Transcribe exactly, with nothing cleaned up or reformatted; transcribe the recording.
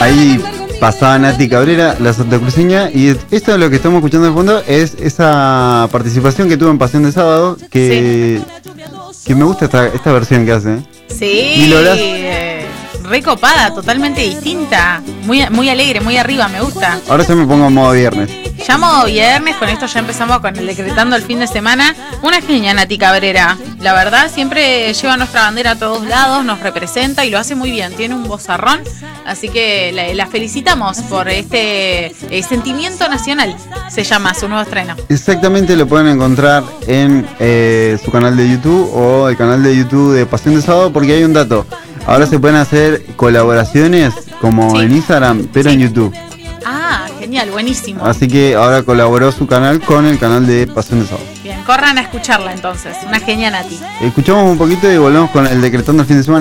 Ahí pasaba Nati Cabrera, la santacruceña, y esto es lo que estamos escuchando de fondo, es esa participación que tuvo en Pasión de Sábado, que, sí. que me gusta esta, esta versión que hace. Sí, y Lola, eh, recopada, totalmente distinta, muy, muy alegre, muy arriba, me gusta. Ahora yo me pongo en modo viernes. Ya modo viernes, con esto ya empezamos con el decretando el fin de semana. Una genia Nati Cabrera, la verdad siempre lleva nuestra bandera a todos lados, nos representa y lo hace muy bien, tiene un vozarrón, así que la, la felicitamos por este eh, sentimiento nacional, se llama su nuevo estreno. Exactamente, lo pueden encontrar en eh, su canal de YouTube o el canal de YouTube de Pasión de Sábado, porque hay un dato, ahora se pueden hacer colaboraciones como sí. en Instagram, pero sí. en YouTube. Ah, genial, buenísimo. Así que ahora colaboró su canal con el canal de Pasión de Sábado. Bien, corran a escucharla entonces, una genia Nati. Escuchamos un poquito y volvemos con el decretando el fin de semana.